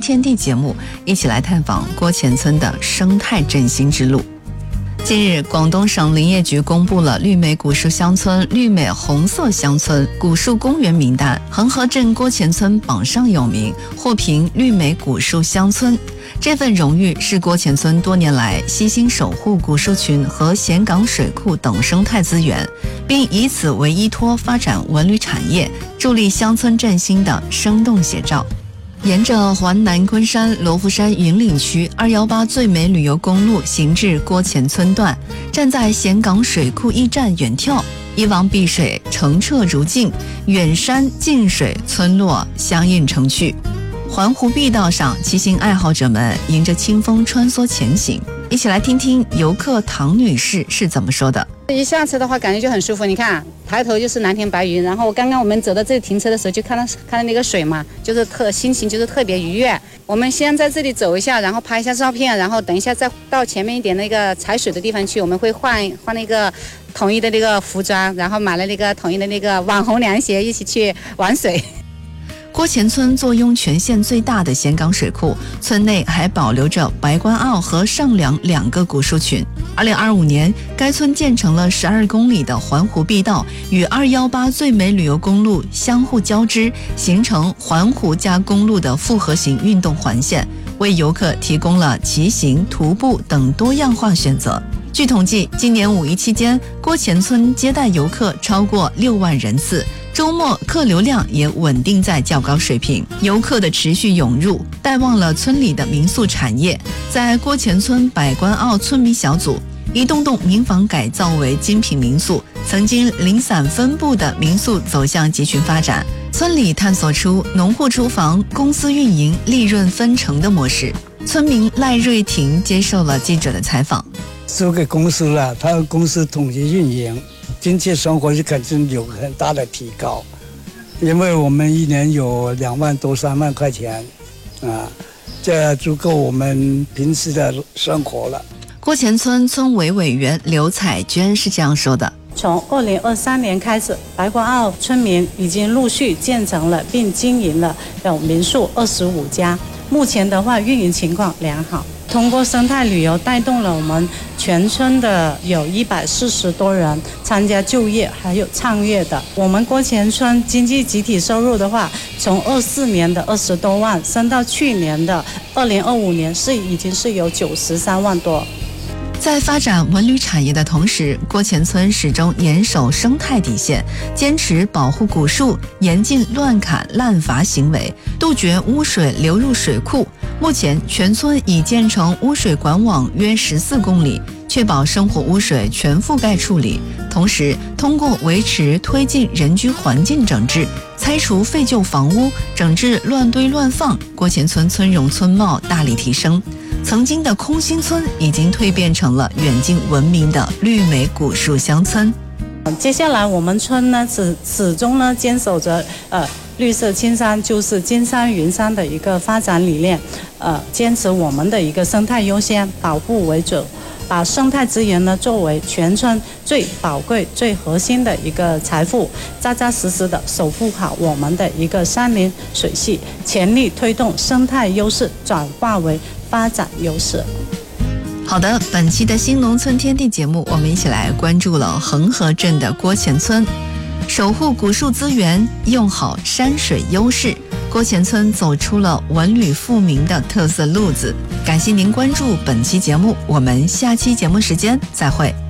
天地节目，一起来探访郭前村的生态振兴之路。近日，广东省林业局公布了绿美古树乡村、绿美红色乡村、古树公园名单，恒河镇郭前村榜上有名，获评绿美古树乡村。这份荣誉是郭前村多年来悉心守护古树群和咸港水库等生态资源，并以此为依托发展文旅产业、助力乡村振兴的生动写照。沿着环南昆山罗浮山云岭区218最美旅游公路行至郭前村段，站在咸港水库驿站远眺，一望碧水澄澈如镜，远山近水村落相映成趣。环湖碧道上，骑行爱好者们迎着清风穿梭前行。一起来听听游客唐女士是怎么说的。 一下车的话感觉就很舒服，你看抬头就是蓝天白云，然后刚刚我们走到这里停车的时候就看到那个水嘛，就是心情就是特别愉悦。我们先在这里走一下，然后拍一下照片，然后等一下再到前面一点那个踩水的地方去，我们会换那个统一的那个服装，然后买了那个统一的那个网红凉鞋，一起去玩水。 郭前村坐拥全县最大的咸港水库，村内还保留着白关坳和上梁2个古树群。2025年，该村建成了12公里的环湖碧道，与218最美旅游公路相互交织，形成环湖加公路的复合型运动环线，为游客提供了骑行、徒步等多样化选择。据统计，今年5一期间，郭前村接待游客超过6万人次，周末客流量也稳定在较高水平。游客的持续涌入，带旺了村里的民宿产业。在郭前村百官坳村民小组，一栋栋民房改造为精品民宿，曾经零散分布的民宿走向集群发展。村里探索出农户厨房、公司运营、利润分成的模式。村民赖瑞婷接受了记者的采访。 租给公司了，他公司统一运营，经济生活是肯定有很大的提高，因为我们一年有2万多3万块钱，这足够我们平时的生活了。 郭前村村委委员刘彩娟是这样说的： 从2023年开始，白关坳村民已经陆续建成了并经营了有民宿25家，目前的话运营情况良好。通过生态旅游带动了我们全村的有140多人参加就业还有创业的。我们郭前村经济集体收入的话，从24年的20多万升到去年的2025年已经是有93万多。 在发展文旅产业的同时，郭前村始终严守生态底线，坚持保护古树，严禁乱砍滥伐行为，杜绝污水流入水库。目前，全村已建成污水管网约14公里，确保生活污水全覆盖处理。同时，通过维持推进人居环境整治，拆除废旧房屋，整治乱堆乱放，郭前村村容村貌大力提升。曾经的空心村已经蜕变成了远近闻名的绿美古树乡村。 接下来我们村呢始终呢坚守着绿色青山就是金山银山的一个发展理念，坚持我们的一个生态优先，保护为主，把生态资源呢作为全村最宝贵、最核心的一个财富，扎扎实实的守护好我们的一个山林水系，全力推动生态优势转化为发展优势。 好的，本期的新农村天地节目，我们一起来关注了恒河镇的郭前村。守护古树资源，用好山水优势，郭前村走出了文旅富民的特色路子。感谢您关注本期节目，我们下期节目时间再会。